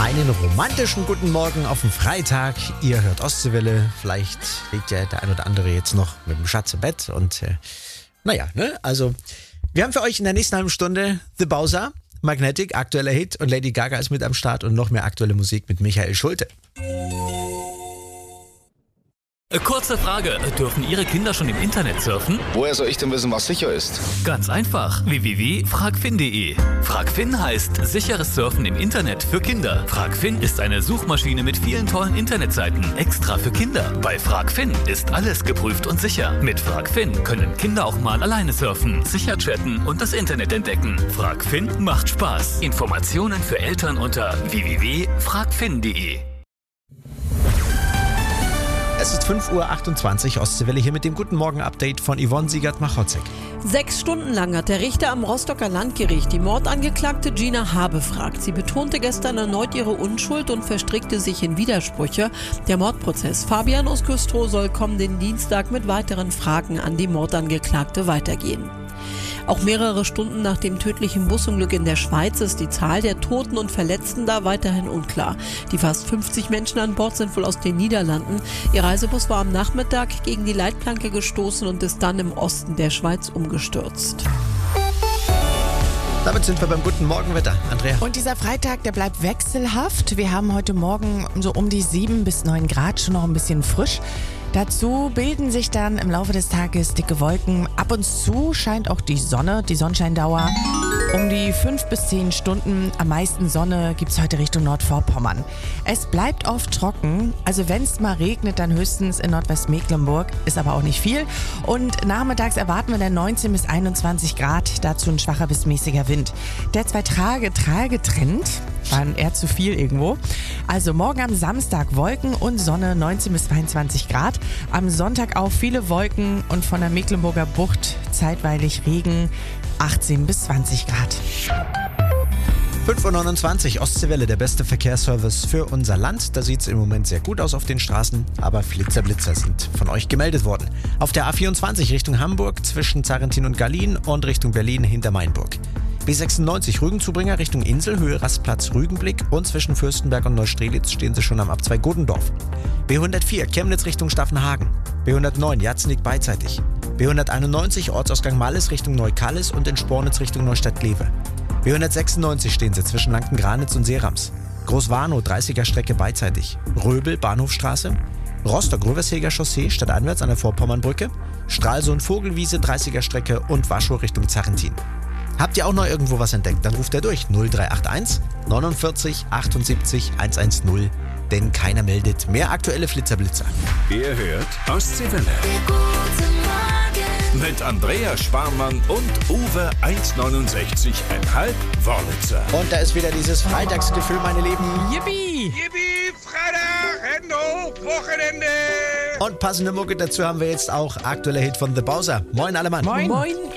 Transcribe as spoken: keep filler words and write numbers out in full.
Einen romantischen guten Morgen auf dem Freitag. Ihr hört Ostseewelle. Vielleicht liegt ja der ein oder andere jetzt noch mit dem Schatz im Bett. Und äh, naja, ne? Also, wir haben für euch in der nächsten halben Stunde The Bowser, Magnetic, aktueller Hit, und Lady Gaga ist mit am Start und noch mehr aktuelle Musik mit Michael Schulte. Kurze Frage, dürfen Ihre Kinder schon im Internet surfen? Woher soll ich denn wissen, was sicher ist? Ganz einfach, w w w punkt fragfin punkt de. Fragfin heißt sicheres Surfen im Internet für Kinder. Fragfin ist eine Suchmaschine mit vielen tollen Internetseiten, extra für Kinder. Bei Fragfin ist alles geprüft und sicher. Mit Fragfin können Kinder auch mal alleine surfen, sicher chatten und das Internet entdecken. Fragfin macht Spaß. Informationen für Eltern unter w w w punkt fragfin punkt de. Es ist fünf Uhr achtundzwanzig, Ostseewelle hier mit dem Guten Morgen-Update von Yvonne Siegert-Machotzek. Sechs Stunden lang hat der Richter am Rostocker Landgericht die Mordangeklagte Gina H. befragt. Sie betonte gestern erneut ihre Unschuld und verstrickte sich in Widersprüche. Der Mordprozess Fabian aus Güstrow soll kommenden Dienstag mit weiteren Fragen an die Mordangeklagte weitergehen. Auch mehrere Stunden nach dem tödlichen Busunglück in der Schweiz ist die Zahl der Toten und Verletzten da weiterhin unklar. Die fast fünfzig Menschen an Bord sind wohl aus den Niederlanden. Ihr Reisebus war am Nachmittag gegen die Leitplanke gestoßen und ist dann im Osten der Schweiz umgestürzt. Damit sind wir beim Guten Morgenwetter. Andrea. Und dieser Freitag, der bleibt wechselhaft. Wir haben heute Morgen so um die sieben bis neun Grad, schon noch ein bisschen frisch. Dazu bilden sich dann im Laufe des Tages dicke Wolken. Ab und zu scheint auch die Sonne, die Sonnenscheindauer um die fünf bis zehn Stunden. Am meisten Sonne gibt es heute Richtung Nordvorpommern. Es bleibt oft trocken, also wenn es mal regnet, dann höchstens in Nordwestmecklenburg, ist aber auch nicht viel. Und nachmittags erwarten wir dann neunzehn bis einundzwanzig Grad, dazu ein schwacher bis mäßiger Wind. Der Zwei-Tage-Trend waren eher zu viel irgendwo. Also morgen am Samstag Wolken und Sonne, neunzehn bis zweiundzwanzig Grad. Am Sonntag auch viele Wolken und von der Mecklenburger Bucht zeitweilig Regen, achtzehn bis zwanzig Grad. fünf Uhr neunundzwanzig, Ostseewelle, der beste Verkehrsservice für unser Land. Da sieht es im Moment sehr gut aus auf den Straßen, aber Flitzer-Blitzer sind von euch gemeldet worden. Auf der A vierundzwanzig Richtung Hamburg zwischen Zarentin und Gallien und Richtung Berlin hinter Mainburg. B sechsundneunzig Rügenzubringer Richtung Insel, Höhe Rastplatz Rügenblick, und zwischen Fürstenberg und Neustrelitz stehen sie schon am Abzweig Godendorf. B hundertvier Chemnitz Richtung Staffenhagen. B hundertneun Jatzenig beidseitig. B hunderteinundneunzig Ortsausgang Malles Richtung Neukallis und in Spornitz Richtung Neustadt-Glewe. B hundertsechsundneunzig stehen sie zwischen Lanken-Granitz und Seerams. Großwarnow dreißiger Strecke beidseitig. Röbel Bahnhofstraße. Rostock-Röversheger Chaussee stadteinwärts an der Vorpommernbrücke. Stralsund Vogelwiese dreißiger Strecke und Waschow Richtung Zarentin. Habt ihr auch noch irgendwo was entdeckt? Dann ruft er durch null drei acht eins neunundvierzig achtundsiebzig hundertzehn, denn keiner meldet. Mehr aktuelle Flitzer-Blitzer. Ihr hört Ostseewelle. Mit Andrea Sparmann und Uwe hundertneunundsechzig Komma fünf Wörlitzer. Und da ist wieder dieses Freitagsgefühl, meine Lieben. Yippie! Yippie, Freitag, Hände hoch, Wochenende! Und passende Mucke dazu haben wir jetzt auch. Aktueller Hit von The Bowser. Moin alle Mann. Moin! Moin.